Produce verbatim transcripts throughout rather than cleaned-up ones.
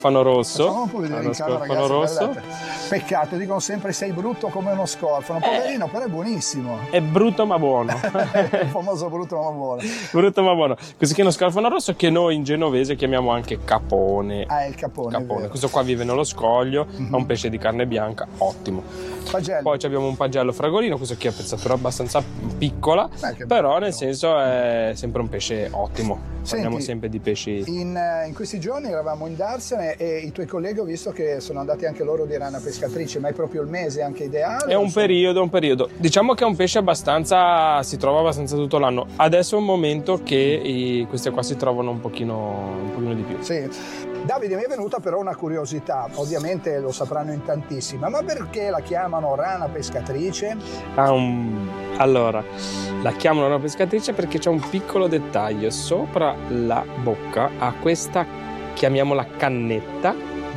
Scorfano rosso. Facciamo un po' vedere in camera, Scorfano ragazzi, rosso. guardate. Peccato, dicono sempre sei brutto come uno scorfano. Poverino, però è buonissimo. È brutto ma buono. Il famoso brutto ma buono. Brutto ma buono. Questo qui è uno scorfano rosso che noi in genovese chiamiamo anche capone. Ah, è il capone, capone. è vero. Questo qua vive nello scoglio, Mm-hmm. ha un pesce di carne bianca, ottimo. Pagello. Poi abbiamo un pagello fragolino, questo qui ha pezzatura abbastanza piccola, Beh, che però bello. nel senso è sempre un pesce ottimo. Parliamo Senti, sempre di pesci. In, eh, in questi giorni eravamo in Darsene e i tuoi colleghi ho visto che sono andati anche loro di rana pescatrice, ma è proprio il mese anche ideale? È un o sono- periodo, un periodo. Diciamo che è un pesce abbastanza, si trova abbastanza tutto l'anno. Adesso è un momento che i, queste qua si trovano un pochino, un pochino di più. Sì. Davide, mi è venuta però una curiosità, ovviamente lo sapranno in tantissima, ma perché la chiamano rana pescatrice? Ha un... Allora, la chiamano una pescatrice perché c'è un piccolo dettaglio. Sopra la bocca ha questa, chiamiamola cannetta,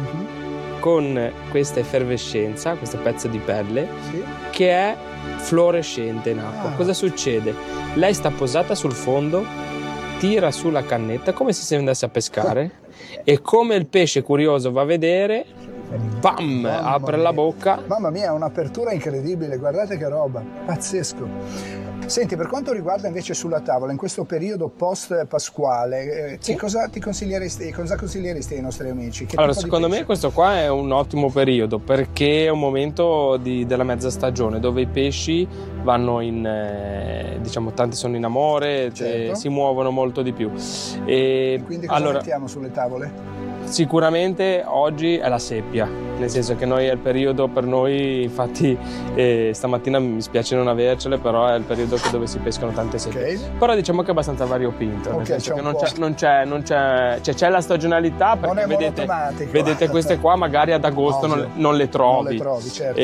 con questa effervescenza, questo pezzo di pelle, Sì. che è fluorescente in acqua. Ah. Cosa succede? Lei sta posata sul fondo, tira sulla cannetta come se si andasse a pescare e come il pesce curioso va a vedere, bam, Mamma apre mia. la bocca. Mamma mia, è un'apertura incredibile, guardate che roba, pazzesco. Senti, per quanto riguarda invece sulla tavola, in questo periodo post-pasquale, eh, Sì. che cosa ti consiglieresti, cosa consiglieresti ai nostri amici? Che Allora, tipo di secondo me pesce? questo qua è un ottimo periodo perché è un momento di- della mezza stagione dove i pesci vanno in, eh, diciamo, tanti sono in amore, Certo. eh, si muovono molto di più. E Quindi cosa allora, mettiamo sulle tavole? sicuramente oggi è la seppia, nel senso che noi è il periodo per noi, infatti eh, stamattina mi spiace non avercele, però è il periodo che- dove si pescano tante seppie. Ok. Però diciamo che è abbastanza variopinto, Ok, nel senso c'è che un non po'. c'è, non c'è, non c'è, cioè, c'è la stagionalità perché Non è vedete, monotematico. vedete queste qua magari ad agosto non, Ovvio. non le trovi. Non le trovi, certo.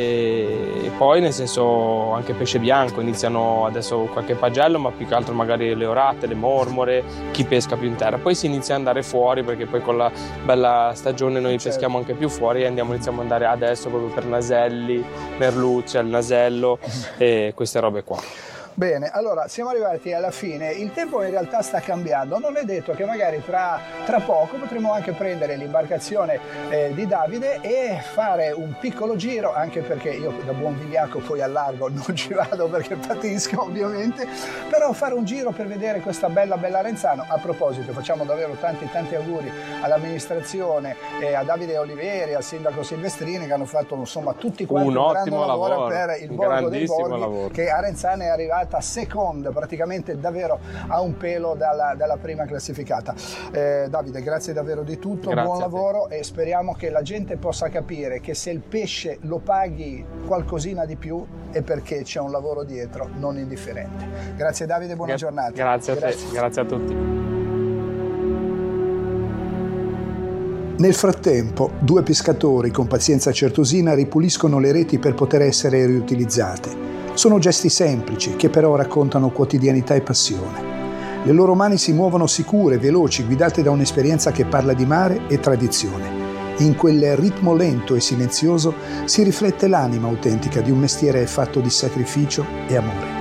E poi nel senso anche pesce bianco, iniziano adesso qualche pagello, ma più che altro magari le orate, le mormore, chi pesca più in terra. Poi si inizia ad andare fuori perché poi con la bella stagione noi Certo. peschiamo anche più fuori e andiamo, iniziamo ad andare adesso proprio per naselli, merluzzi, al nasello e queste robe qua. Bene, allora siamo arrivati alla fine, il tempo in realtà sta cambiando, non è detto che magari tra, tra poco potremo anche prendere l'imbarcazione eh, di Davide e fare un piccolo giro, anche perché io da buon vigliacco poi al largo non ci vado perché patisco ovviamente, però fare un giro per vedere questa bella bella Renzano. A proposito, facciamo davvero tanti tanti auguri all'amministrazione, eh, a Davide Oliveri, al sindaco Silvestrini che hanno fatto insomma tutti quanti Un grande ottimo lavoro lavoro, per il un borgo dei grandissimo borghi, lavoro. che a Renzano è arrivata seconda, praticamente davvero a un pelo dalla, dalla prima classificata. Eh, Davide, grazie davvero di tutto, Grazie buon a te. lavoro e speriamo che la gente possa capire che se il pesce lo paghi qualcosina di più è perché c'è un lavoro dietro non indifferente. Grazie Davide, buona Gra- giornata. Grazie a te, grazie a tutti. Nel frattempo, due pescatori con pazienza certosina ripuliscono le reti per poter essere riutilizzate. Sono gesti semplici che però raccontano quotidianità e passione. Le loro mani si muovono sicure, veloci, guidate da un'esperienza che parla di mare e tradizione. In quel ritmo lento e silenzioso si riflette l'anima autentica di un mestiere fatto di sacrificio e amore.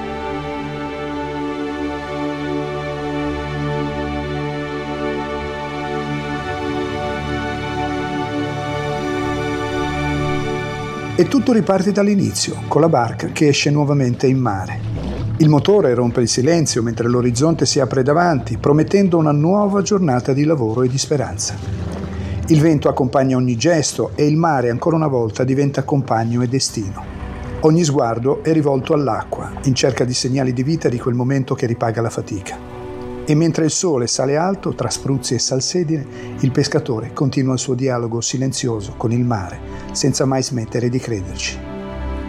E tutto riparte dall'inizio, con la barca che esce nuovamente in mare. Il motore rompe il silenzio mentre l'orizzonte si apre davanti, promettendo una nuova giornata di lavoro e di speranza. Il vento accompagna ogni gesto e il mare ancora una volta diventa compagno e destino. Ogni sguardo è rivolto all'acqua, in cerca di segnali di vita di quel momento che ripaga la fatica. E mentre il sole sale alto tra spruzzi e salsedine, il pescatore continua il suo dialogo silenzioso con il mare, senza mai smettere di crederci.